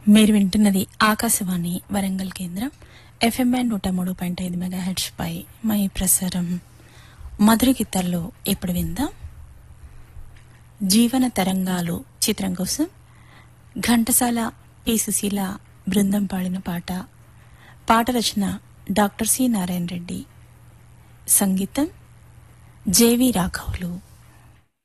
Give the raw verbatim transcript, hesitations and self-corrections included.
మీరు వింటున్నది ఆకాశవాణి వరంగల్ కేంద్రం ఎఫ్ఎం బ్యాండ్ నూట మూడు పాయింట్ ఐదు మెగా హెడ్స్ పై మై ప్రసారం మధుర గీతాల్లో ఇప్పుడు విందాం. జీవన తరంగాలు చిత్రం కోసం ఘంటసాల పి సుశీల బృందం పాడిన పాట. పాట రచన డాక్టర్ సి నారాయణ రెడ్డి, సంగీతం జేవి రాఘవులు.